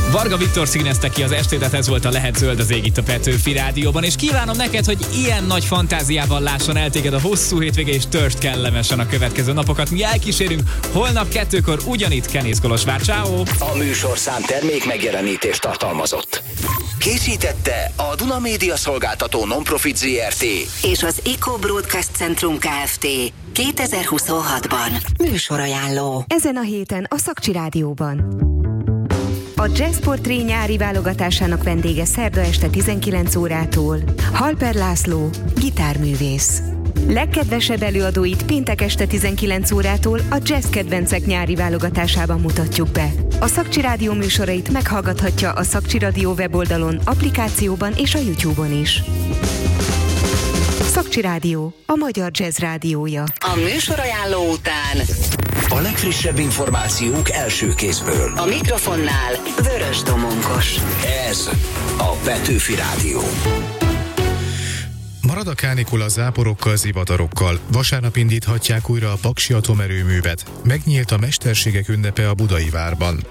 Varga Viktor színezte ki az estétet, ez volt a Lehet zöld az ég itt a Petőfi Rádióban, és kívánom neked, hogy ilyen nagy fantáziával lásson el téged a hosszú hétvége, és törst kellemesen a következő napokat. Mi elkísérünk holnap 2-kor ugyanitt Kenész Kolozsvár. Ciao. A műsorszám termék megjelenítést tartalmazott. Készítette a Duna Média Szolgáltató Non-Profit Zrt. és az Eco Broadcast Centrum Kft. 2026-ban. Műsorajánló. Ezen a héten a Szakcsi Rádióban. A Jazz Portré nyári válogatásának vendége szerda este 19 órától Halper László, gitárművész. Legkedvesebb előadóit péntek este 19 órától a Jazz Kedvencek nyári válogatásában mutatjuk be. A Szakcsi Rádió műsorait meghallgathatja a Szakcsi Rádió weboldalon, applikációban és a YouTube-on is. Szakcsi Rádió, a magyar jazz rádiója. A műsorajánló után A legfrissebb információk első kézből. a mikrofonnál Vörös Domonkos. Ez a Petőfi Rádió. Marad a kánikula záporokkal, zivatarokkal. Vasárnap indíthatják újra a Paksi atomerőművet. Megnyílt a Mesterségek ünnepe a Budai Várban.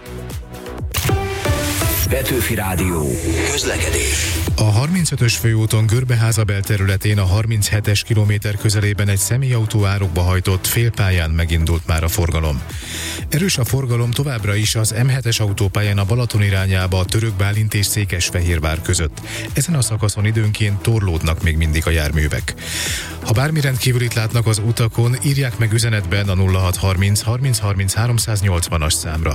Petőfi Rádió. Közlekedés. A 35-ös főúton Görbeházabel területén a 37-es kilométer közelében egy személyautó árokba hajtott, félpályán megindult már a forgalom. Erős a forgalom továbbra is az M7-es autópályán a Balaton irányába a Török Bálint és Székesfehérvár között. Ezen a szakaszon időnként torlódnak még mindig a járművek. Ha bármi rendkívülit látnak az utakon, írják meg üzenetben a 0630 30 30 380-as számra.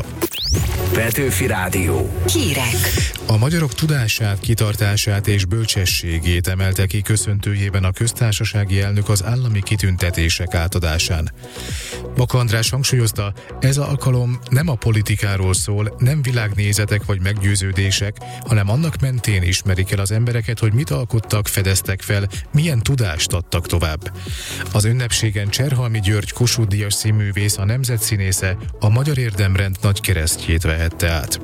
Petőfi Rádió. Hírek. A magyarok tudását, kitartását és bölcsességét emelte ki köszöntőjében a köztársasági elnök az állami kitüntetések átadásán. Baka András hangsúlyozta, ez az alkalom nem a politikáról szól, nem világnézetek vagy meggyőződések, hanem annak mentén ismerik el az embereket, hogy mit alkottak, fedeztek fel, milyen tudást adtak tovább. Az ünnepségen Cserhalmi György Kossuth-díjas színművész, a nemzetszínésze a Magyar Érdemrend nagy keresztjét vehette át.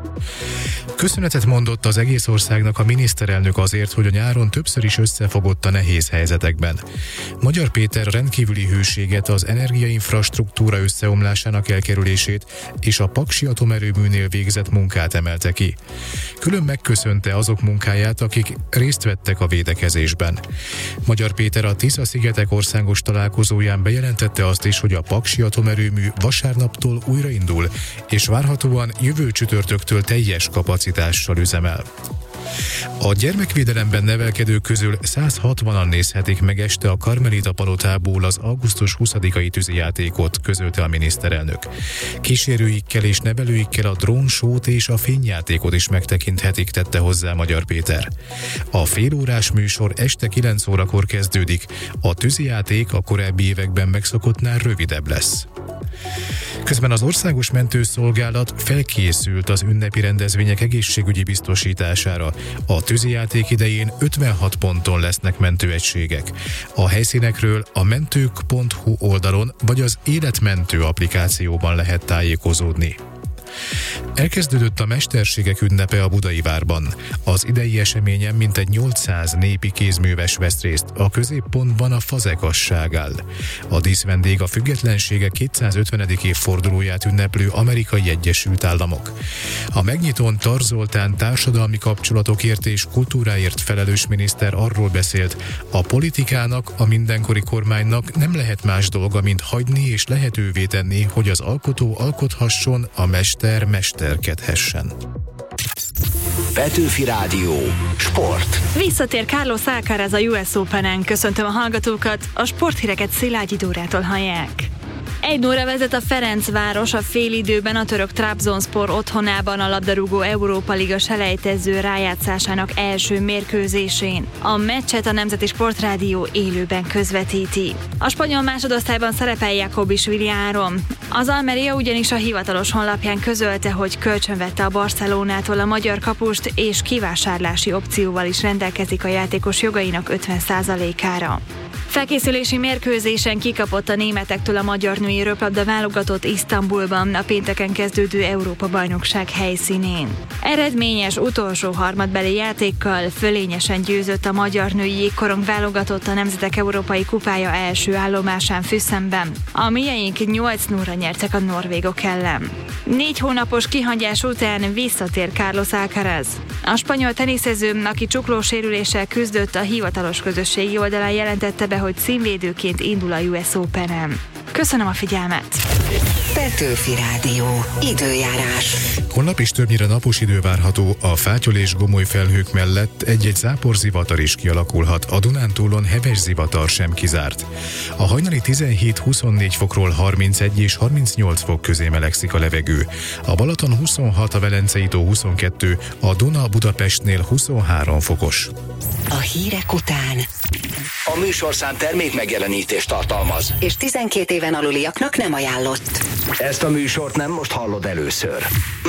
Köszönetet mondott az egész országnak a miniszterelnök azért, hogy a nyáron többször is összefogott a nehéz helyzetekben. Magyar Péter rendkívüli hőséget, az energiainfrastruktúra összeomlásának elkerülését és a Paksi atomerőműnél végzett munkát emelte ki. Külön megköszönte azok munkáját, akik részt vettek a védekezésben. Magyar Péter a Tisza-szigetek országos találkozóján bejelentette azt is, hogy a Paksi atomerőmű vasárnaptól újraindul, és várhatóan jövő csütörtöktől teljes kapacitással üzemel. A gyermekvédelemben nevelkedők közül 160-an nézhetik meg este a Karmelita palotából az augusztus 20-ai tűzijátékot, közölte a miniszterelnök. Kísérőikkel és nevelőikkel a drónsót és a fényjátékot is megtekinthetik, tette hozzá Magyar Péter. A félórás műsor este 9 órakor kezdődik, a tűzijáték a korábbi években megszokottnál rövidebb lesz. Közben az Országos Mentőszolgálat felkészült az ünnepi rendezvények egészségügyi biztosítására. A tűzijáték idején 56 ponton lesznek mentőegységek. A helyszínekről a mentők.hu oldalon vagy az Életmentő applikációban lehet tájékozódni. Elkezdődött a Mesterségek ünnepe a Budai Várban. Az idei eseményen mintegy 800 népi kézműves vesz részt, a középpontban a fazegasság áll. A díszvendég a függetlensége 250. évfordulóját ünneplő Amerikai Egyesült Államok. A megnyitón Tar Zoltán társadalmi kapcsolatokért és kultúráért felelős miniszter arról beszélt, a politikának, a mindenkori kormánynak nem lehet más dolga, mint hagyni és lehetővé tenni, hogy az alkotó alkothasson, a mester mesterkedhessen. Petőfi Rádió. Sport. Visszatér Carlos Alcaraz a US Openen. Köszöntöm a hallgatókat, a sporthíreket Szilágyi Dórától hallják. 1-0-ra vezet a Ferencváros a félidőben a török Trabzonspor otthonában a labdarúgó Európa Liga selejtező rájátszásának első mérkőzésén. A meccset a Nemzeti Sportrádió élőben közvetíti. A spanyol másodosztályban szerepel Jakobisvili Áron. Az Almeria ugyanis a hivatalos honlapján közölte, hogy kölcsönvette a Barcelonától a magyar kapust, és kivásárlási opcióval is rendelkezik a játékos jogainak 50%-ára. Felkészülési mérkőzésen kikapott a németektől a magyar női röplabda válogatott Isztambulban a pénteken kezdődő Európa-bajnokság helyszínén. Eredményes utolsó harmadbeli játékkal fölényesen győzött a magyar női jégkorong válogatott a Nemzetek Európai Kupája első állomásán Füssenben. A mieink 8-0-ra nyertek a norvégok ellen. 4 hónapos kihagyás után visszatér Carlos Alcaraz. A spanyol teniszező, aki csuklósérüléssel küzdött, a hivatalos közösségi oldalán jelentette be, hogy címvédőként indul a US Openen. Köszönöm a figyelmet! Petőfi Rádió. Időjárás. Holnap is többnyire napos idő várható, a fátyol és gomoly felhők mellett egy-egy záporzivatar is kialakulhat, a Dunántúlon heves zivatar sem kizárt. A hajnali 17-24 fokról 31 és 38 fok közé melegszik a levegő. A Balaton 26, a Velencei tó 22, a Duna Budapestnél 23 fokos. A hírek után A műsorszám termék megjelenítést tartalmaz. és 12 éven aluliaknak nem ajánlott. Ezt a műsort nem most hallod először.